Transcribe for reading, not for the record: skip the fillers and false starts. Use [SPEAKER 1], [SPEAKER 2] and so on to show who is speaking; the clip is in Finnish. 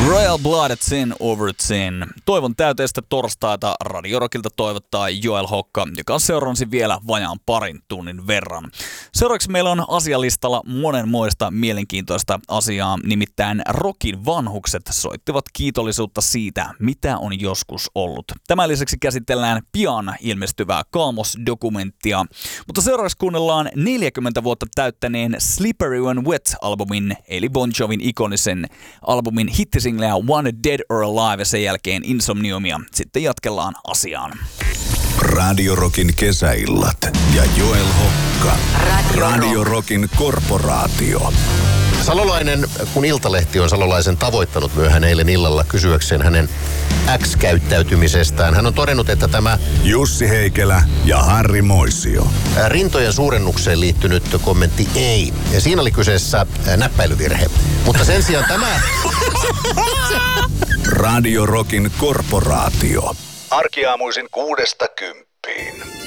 [SPEAKER 1] Royal Blood at Sin Over Sin. Toivon täyteistä torstaita Radio Rockilta toivottaa Joel Hokka, joka on seurannut vielä vajaan parin tunnin verran. Seuraavaksi meillä on asialistalla monenmoista mielenkiintoista asiaa, nimittäin rockin vanhukset soittivat kiitollisuutta siitä, mitä on joskus ollut. Tämän lisäksi käsitellään pian ilmestyvää Kalmos-dokumenttia, mutta seuraavaksi kuunnellaan 40 vuotta täyttäneen Slippery When Wet-albumin, eli Bon Jovin ikonisen albumin hittisingleä Wanted Dead or Alive ja sen jälkeen Insomniumia. Sitten jatkellaan asiaan.
[SPEAKER 2] Radio Rockin kesäillat ja Joel Hokka. Radio Rockin korporaatio.
[SPEAKER 3] Salolainen, kun Iltalehti on Salolaisen tavoittanut myöhään eilen illalla kysyäkseen hänen X-käyttäytymisestään, hän on todennut, että tämä
[SPEAKER 2] Jussi Heikelä ja Harri Moisio.
[SPEAKER 3] Rintojen suurennukseen liittynyt kommentti ei. Ja siinä oli kyseessä näppäilyvirhe. Mutta sen sijaan tämä
[SPEAKER 2] Radio Rockin korporaatio.
[SPEAKER 4] Arkiaamuisin 6–10.